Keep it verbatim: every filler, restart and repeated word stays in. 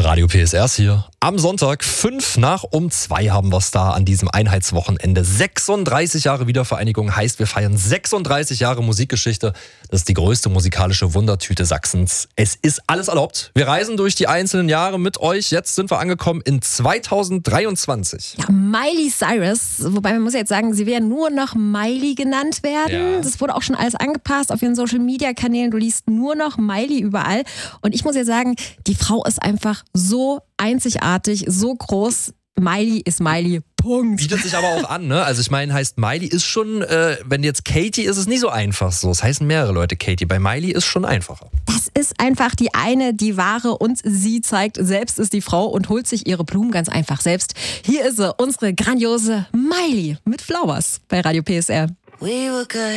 Radio P S R hier. Am Sonntag, fünf nach um zwei haben wir es da an diesem Einheitswochenende. sechsunddreißig Jahre Wiedervereinigung heißt, wir feiern sechsunddreißig Jahre Musikgeschichte. Das ist die größte musikalische Wundertüte Sachsens. Es ist alles erlaubt. Wir reisen durch die einzelnen Jahre mit euch. Jetzt sind wir angekommen in zweitausenddreiundzwanzig. Ja, Miley Cyrus, wobei man muss jetzt sagen, sie werden nur noch Miley genannt werden. Ja. Das wurde auch schon alles angepasst auf ihren Social-Media-Kanälen. Du liest nur noch Miley überall. Und ich muss jetzt sagen, die Frau ist einfach so einzigartig, so groß. Miley ist Miley, Punkt. Bietet sich aber auch an, ne? Also ich meine, heißt Miley ist schon, äh, wenn jetzt Katy ist, ist es nicht so einfach so. Es heißen mehrere Leute Katy. Bei Miley ist schon einfacher. Das ist einfach die eine, die wahre, und sie zeigt, selbst ist die Frau und holt sich ihre Blumen ganz einfach selbst. Hier ist sie, unsere grandiose Miley mit Flowers bei Radio P S R. We were good.